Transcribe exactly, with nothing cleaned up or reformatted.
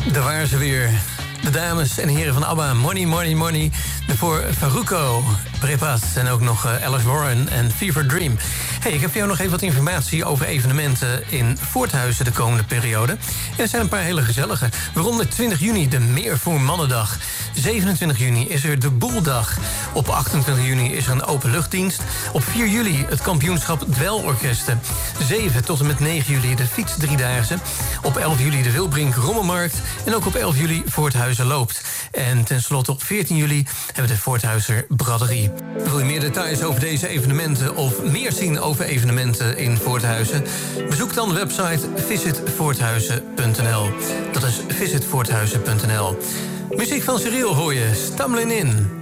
Daar waren ze weer. De dames en heren van ABBA. Money, money, money. Daarvoor Farruko, Prepas en ook nog uh, Alice Warren en Fever Dream. Hey, ik heb voor jou nog even wat informatie over evenementen in Voorthuizen de komende periode. En er zijn een paar hele gezellige. Waaronder twintig juni de Meer voor Mannendag. zevenentwintig juni is er de Boeldag. Op achtentwintig juni is er een openluchtdienst. Op vier juli het kampioenschap Dwelorkesten. zeven tot en met negen juli de Fietsdriedaagse. Op elf juli de Wilbrink Rommelmarkt. En ook op elf juli Voorthuizen loopt. En tenslotte op veertien juli hebben we de Voorthuizer Braderie. Wil je meer details over deze evenementen of meer zien over evenementen in Voorthuizen? Bezoek dan de website visit voorthuizen punt n l. Dat is visit voorthuizen punt n l. Muziek van Cyril hoor je, Stumbling In.